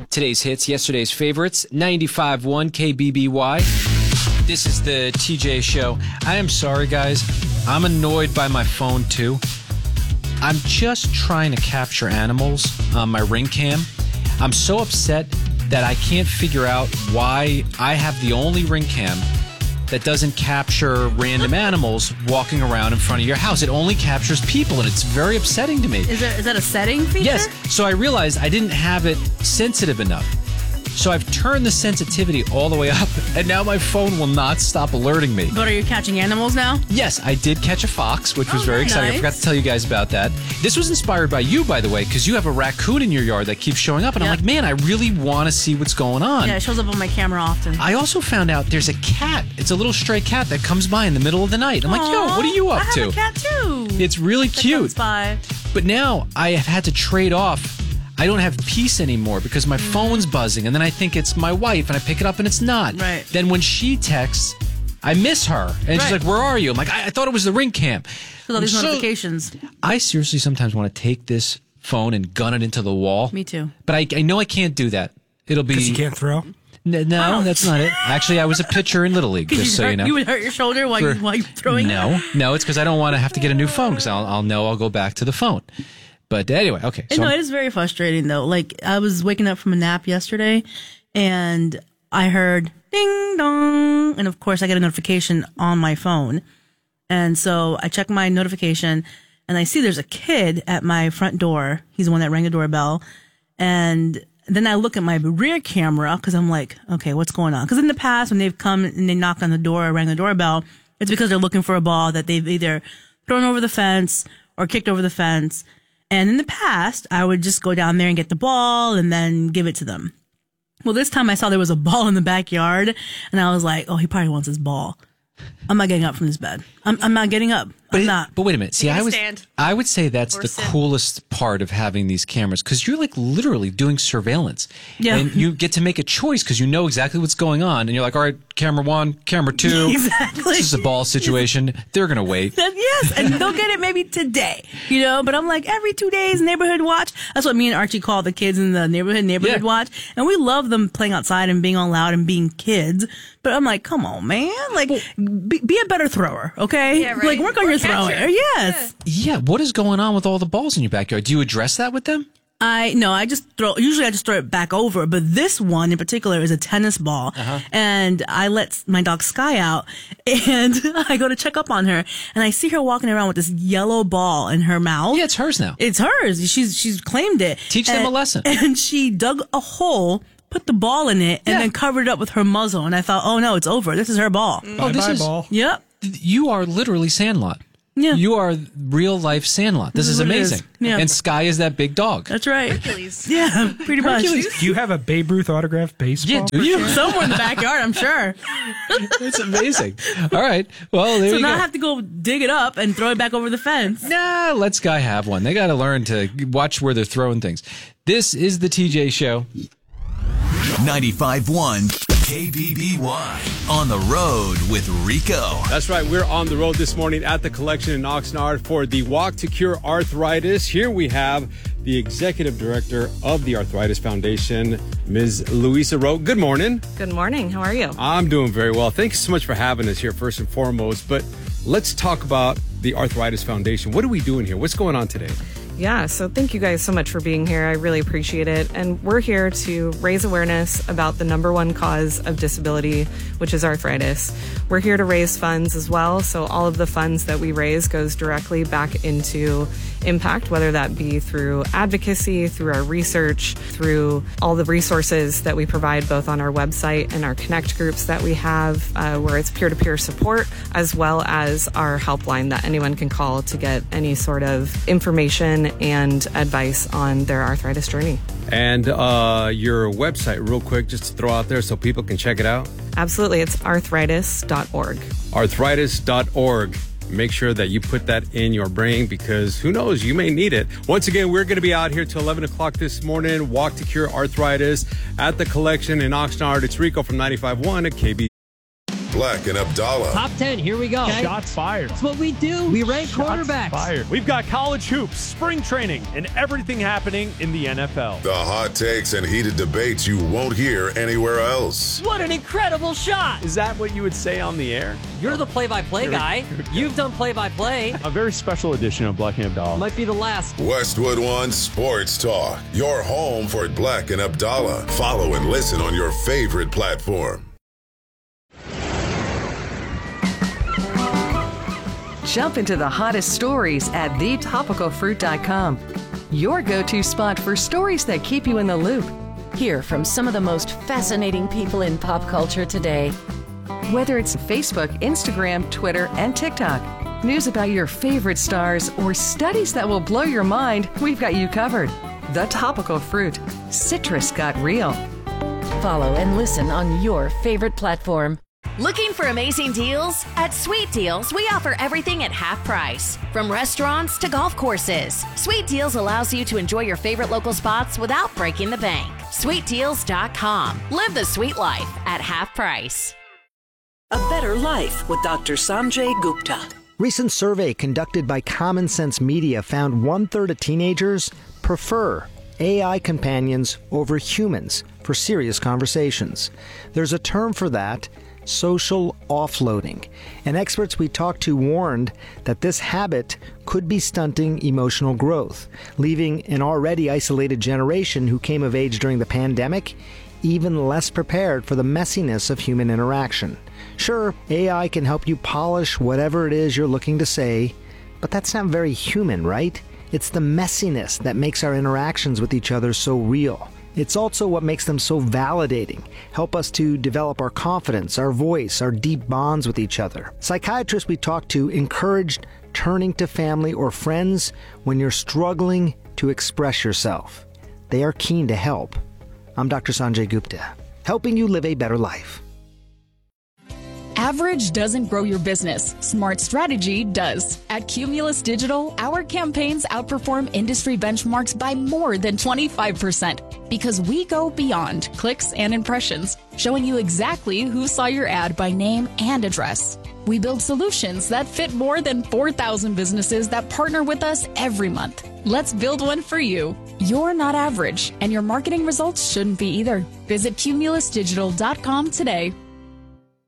Today's hits, yesterday's favorites, 95.1 KBBY. This is the TJ Show. I am sorry, guys. I'm annoyed by my phone, too. I'm just trying to capture animals on my Ring Cam. I'm so upset that I can't figure out why I have the only Ring Cam that doesn't capture random animals walking around in front of your house. It only captures people, and it's very upsetting to me. Is that a setting feature? Yes. So I realized I didn't have it sensitive enough. So I've turned the sensitivity all the way up, and now my phone will not stop alerting me. But are you catching animals now? Yes, I did catch a fox, which was very exciting. Nice. I forgot to tell you guys about that. This was inspired by you, by the way, because you have a raccoon in your yard that keeps showing up, and I'm like, man, I really want to see what's going on. Yeah, it shows up on my camera often. I also found out there's a cat. It's a little stray cat that comes by in the middle of the night. I'm like, yo, what are you up to? I have a cat too. It's really cute. Comes by. But now I have had to trade off. I don't have peace anymore because my phone's buzzing, and then I think it's my wife, and I pick it up, and it's not. Right. Then when she texts, I miss her, and she's like, where are you? I'm like, I thought it was the Ring Cam. So all these notifications. I seriously sometimes want to take this phone and gun it into the wall. Me too. But I know I can't do that. It'll be... Because you can't throw? No, that's not it. Actually, I was a pitcher in Little League, just so you know. You would hurt your shoulder while you're throwing it? No, it's because I don't want to have to get a new phone, because I'll know I'll go back to the phone. But anyway, okay. So it is very frustrating, though. Like, I was waking up from a nap yesterday, and I heard ding dong, and of course I get a notification on my phone. And so I check my notification, and I see there's a kid at my front door. He's the one that rang the doorbell. And then I look at my rear camera, because I'm like, okay, what's going on? Because in the past, when they've come and they knocked on the door or rang the doorbell, it's because they're looking for a ball that they've either thrown over the fence or kicked over the fence. And in the past, I would just go down there and get the ball and then give it to them. Well, this time I saw there was a ball in the backyard, and I was like, oh, he probably wants his ball. I'm not getting up from this bed. I'm not getting up. I'm not. But wait a minute. See, I would say that's the coolest part of having these cameras, because you're like literally doing surveillance. Yeah. And you get to make a choice because you know exactly what's going on. And you're like, all right, camera one, camera two. Exactly. This is a ball situation. They're going to wait. Yes, and they'll get it maybe today, But I'm like, every 2 days, neighborhood watch. That's what me and Archie call the kids in the neighborhood watch. And we love them playing outside and being all loud and being kids. But I'm like, come on, man. Like, be a better thrower, okay? Yeah, right. Like, work on your throwing. Yes. Yeah. What is going on with all the balls in your backyard? Do you address that with them? Usually I just throw it back over, but this one in particular is a tennis ball. And I let my dog Sky out, and I go to check up on her, and I see her walking around with this yellow ball in her mouth. Yeah, it's hers now. It's hers. She's claimed it. Teach them a lesson. And she dug a hole, put the ball in it, and then covered it up with her muzzle. And I thought, oh no, it's over. This is her ball. Bye-bye ball. Yep. You are literally Sandlot. Yeah. You are real life Sandlot. This is what it amazing. is. Yeah. And Sky is that big dog. That's right. Hercules. Yeah, pretty much. Do you have a Babe Ruth autographed baseball? Yeah, do you? Somewhere in the backyard, I'm sure. It's amazing. All right. Well, there So you now go. I have to go dig it up and throw it back over the fence. Nah, let Sky have one. They got to learn to watch where they're throwing things. This is the TJ Show. 95.1 KBBY. On the road with Rico. That's right. We're on the road this morning at the collection in Oxnard for the Walk to Cure Arthritis. Here we have the executive director of the Arthritis Foundation, Ms. Louisa Rowe. Good morning. Good morning. How are you? I'm doing very well. Thanks so much for having us here, first and foremost. But let's talk about the Arthritis Foundation. What are we doing here? What's going on today? Yeah, so thank you guys so much for being here. I really appreciate it. And we're here to raise awareness about the number one cause of disability, which is arthritis. We're here to raise funds as well. So all of the funds that we raise goes directly back into impact, whether that be through advocacy, through our research, through all the resources that we provide both on our website and our Connect groups that we have, where it's peer-to-peer support, as well as our helpline that anyone can call to get any sort of information and advice on their arthritis journey. And your website, real quick, just to throw out there so people can check it out. Absolutely. It's arthritis.org. Arthritis.org. Make sure that you put that in your brain because who knows, you may need it. Once again, we're going to be out here till 11 o'clock this morning. Walk to Cure Arthritis at the collection in Oxnard. It's Rico from 95.1 at KB. Black and Abdallah. Top 10, here we go. Okay. Shots fired. That's what we do. We rank quarterbacks. Fired. We've got college hoops, spring training, and everything happening in the NFL. The hot takes and heated debates you won't hear anywhere else. What an incredible shot. Is that what you would say on the air? You're the play-by-play guy. You've done play-by-play. A very special edition of Black and Abdallah. Might be the last. Westwood One Sports Talk, your home for Black and Abdallah. Follow and listen on your favorite platform. Jump into the hottest stories at thetopicalfruit.com. Your go-to spot for stories that keep you in the loop. Hear from some of the most fascinating people in pop culture today. Whether it's Facebook, Instagram, Twitter, and TikTok, news about your favorite stars, or studies that will blow your mind, we've got you covered. The Topical Fruit. Citrus got real. Follow and listen on your favorite platform. Looking for amazing deals? At Sweet Deals, we offer everything at half price. From restaurants to golf courses, Sweet Deals allows you to enjoy your favorite local spots without breaking the bank. SweetDeals.com. Live the sweet life at half price. A Better Life with Dr. Sanjay Gupta. Recent survey conducted by Common Sense Media found 1/3 of teenagers prefer AI companions over humans for serious conversations. There's a term for that, social offloading. And experts we talked to warned that this habit could be stunting emotional growth, leaving an already isolated generation who came of age during the pandemic even less prepared for the messiness of human interaction. Sure, AI can help you polish whatever it is you're looking to say, but that's not very human, right? It's the messiness that makes our interactions with each other so real. It's also what makes them so validating, help us to develop our confidence, our voice, our deep bonds with each other. Psychiatrists we talked to encouraged turning to family or friends when you're struggling to express yourself. They are keen to help. I'm Dr. Sanjay Gupta, helping you live a better life. Average doesn't grow your business. Smart strategy does. At Cumulus Digital, our campaigns outperform industry benchmarks by more than 25% because we go beyond clicks and impressions, showing you exactly who saw your ad by name and address. We build solutions that fit more than 4,000 businesses that partner with us every month. Let's build one for you. You're not average, and your marketing results shouldn't be either. Visit cumulusdigital.com today.